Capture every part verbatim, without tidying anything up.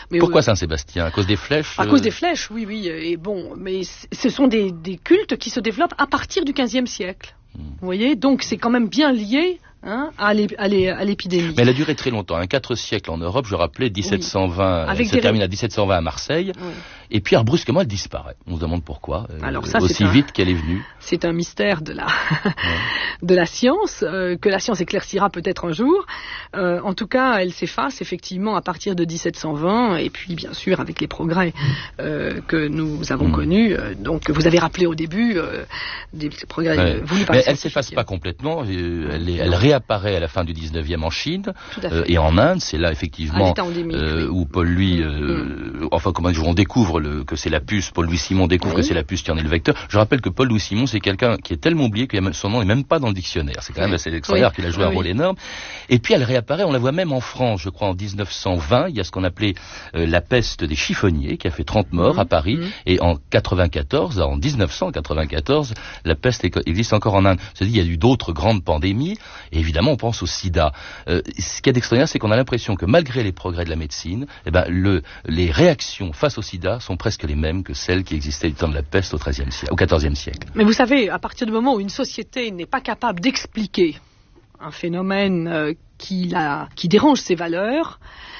Mais Pourquoi euh, Saint-Sébastien? À cause des flèches? À euh... cause des flèches, oui, oui. Et bon, mais ce sont des, des cultes qui se développent à partir du quinzième siècle. Mmh. Vous voyez, donc c'est quand même bien lié hein, à l'épidémie. Mais elle a duré très longtemps, hein, quatre siècles en Europe, je rappelais, dix-sept cent vingt, oui. elle se des... termine à dix-sept cent vingt à Marseille, oui. Et puis alors, brusquement elle disparaît. On se demande pourquoi, euh, Alors, ça, aussi un... vite qu'elle est venue. C'est un mystère de la, ouais. de la science, euh, que la science éclaircira peut-être un jour. Euh, en tout cas, elle s'efface effectivement à partir de dix-sept cent vingt, et puis bien sûr avec les progrès euh, que nous avons mmh. connus. Euh, donc vous avez rappelé au début euh, des progrès ouais. voulus par Mais elle ne s'efface pas complètement, euh, elle, est, elle réapparaît à la fin du dix-neuvième en Chine euh, et en Inde, c'est là effectivement euh, où Paul Louis, euh, mmh. enfin comment dire, on découvre le, que c'est la puce, Paul Louis Simon découvre oui. que c'est la puce qui en est le vecteur. Je rappelle que Paul Louis Simon, c'est quelqu'un qui est tellement oublié que son nom n'est même pas dans le dictionnaire. C'est quand même oui. assez extraordinaire oui. qu'il a joué oui. un rôle énorme. Et puis elle réapparaît, on la voit même en France, je crois en dix-neuf cent vingt, il y a ce qu'on appelait euh, la peste des chiffonniers qui a fait trente morts mmh. à Paris, mmh. et en quatre-vingt-quatorze, en dix-neuf cent quatre-vingt-quatorze, la peste existe encore en Inde. C'est-à-dire il y a eu d'autres grandes pandémies, et évidemment on pense au sida. Euh, ce qui est extraordinaire, c'est qu'on a l'impression que malgré les progrès de la médecine, eh ben, le, les réactions face au sida sont presque les mêmes que celles qui existaient du temps de la peste au treizième siècle, au quatorzième siècle. Mais vous savez, à partir du moment où une société n'est pas capable d'expliquer un phénomène euh, qui, la, qui dérange ses valeurs,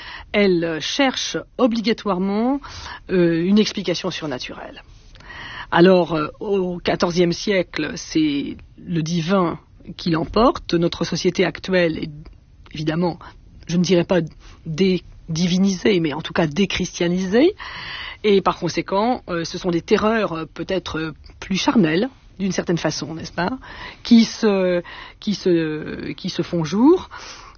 elle cherche obligatoirement euh, une explication surnaturelle. Alors, euh, au quatorzième siècle, c'est le divin qui l'emporte. Notre société actuelle est évidemment, je ne dirais pas dédivinisée, mais en tout cas déchristianisée. Et par conséquent, euh, ce sont des terreurs euh, peut-être euh, plus charnelles, d'une certaine façon, n'est-ce pas, qui se, qui se, qui se font jour.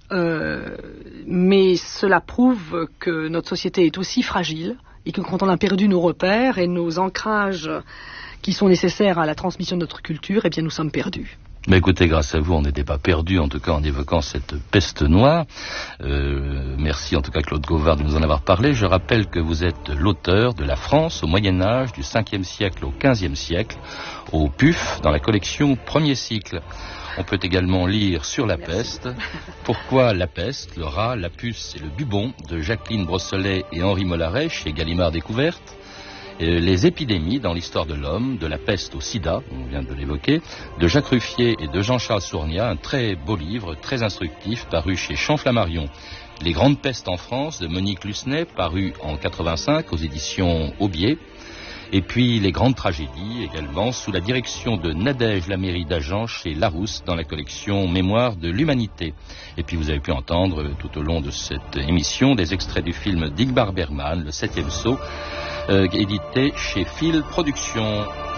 Euh, mais cela prouve que notre société est aussi fragile et que quand on a perdu nos repères et nos ancrages qui sont nécessaires à la transmission de notre culture, eh bien nous sommes perdus. Mais écoutez, grâce à vous, on n'était pas perdus, en tout cas en évoquant cette peste noire. Euh, merci en tout cas Claude Gauvard de nous en avoir parlé. Je rappelle que vous êtes l'auteur de La France au Moyen-Âge, du cinquième siècle au quinzième siècle, au P U F, dans la collection Premier Cycle. On peut également lire Sur la Merci. Peste, Pourquoi la peste, le rat, la puce et le bubon, de Jacqueline Brossolet et Henri Mollaret, chez Gallimard Découverte. Les épidémies dans l'histoire de l'homme, de la peste au sida, on vient de l'évoquer, de Jacques Ruffier et de Jean-Charles Sournia, un très beau livre, très instructif, paru chez Champ-Flammarion. Les grandes pestes en France, de Monique Lucenay, paru en quatre-vingt-cinq aux éditions Aubier. Et puis Les grandes tragédies, également, sous la direction de Nadège Laméry d'Agen, chez Larousse, dans la collection Mémoire de l'humanité. Et puis vous avez pu entendre, tout au long de cette émission, des extraits du film d'Ingmar Bergman, Le septième saut, Euh, édité chez Phil Productions.